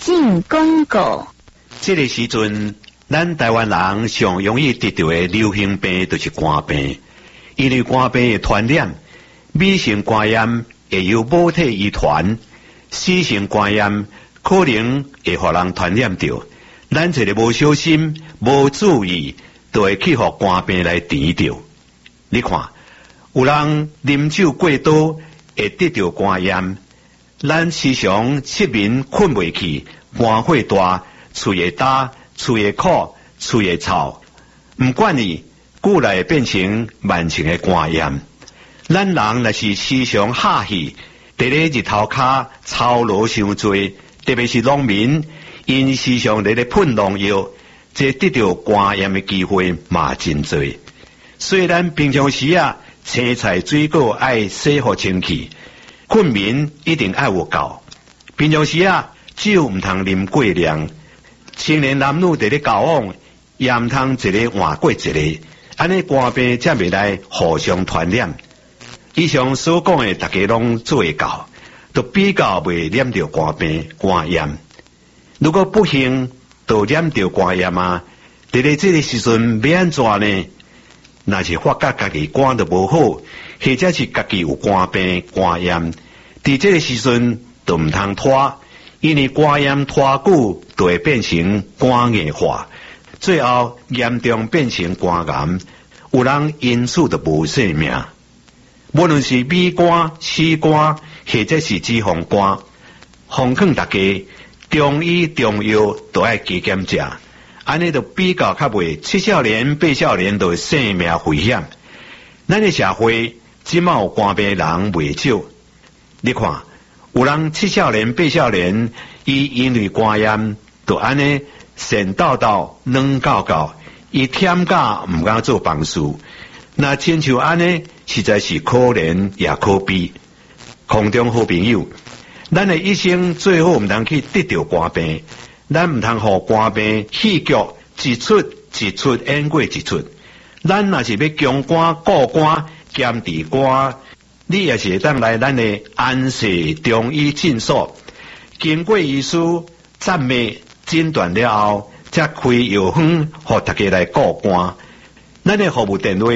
进广告。 这个时阵，咱台湾人上容易得到的流行病就是肝病，因为肝病的传染，B型肝炎会由母体遗传，C型肝炎可能会互人传染到。咱这个无小心、无注意，就会去互肝病来缠着。你看，有人啉酒过多会得到肝炎，咱时常失眠困袂去，肝火大，喙会焦，喙会苦，喙会臭，唔管你，久来会变成慢性的肝炎。咱人若是时常哈气，伫咧日头骹操劳伤多，特别是农民，因时常伫咧喷农药，这得到肝炎的机会嘛真多。虽然平常时青菜水果爱洗好清气，困眠一定爱有够。平常时酒唔通啉过量，青年男女伫咧交往，也唔通一个换过一个，安尼肝病才袂来互相传染。以上所讲的，大家拢做会到，都比较袂染到肝病、肝炎。如果不幸都染到肝炎伫咧这个时阵要安怎呢？若是发觉家己肝都无好，或者是家己有肝病、肝炎，伫这个时阵都唔通拖，因为肝炎拖久就会变成肝硬化，最后严重变成肝癌，有人因此就无性命。无论是米肝、C肝，或者是脂肪肝，奉劝大家中医中药都爱加减食。安尼就比较较袂7少年、8少年就生命危险。咱的社会即卖有肝病人袂少，你看，有人7少年、8少年，伊因为肝炎，就安尼肾豆豆、软搞搞，伊忝甲毋敢做房事。那亲像安尼，实在是可怜也可悲。空中好朋友，咱的一生最好毋通去得到肝病。咱唔通互肝病戏剧一出一出演过一出，咱若是要强肝、固肝、兼治肝，你也是会当来咱的安氏中医诊所，经过医师赞美诊断了后，才开药方，互大家来固肝。咱的服务电话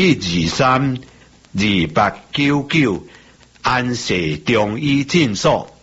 099-2899-099-123-2899，安氏中医诊所。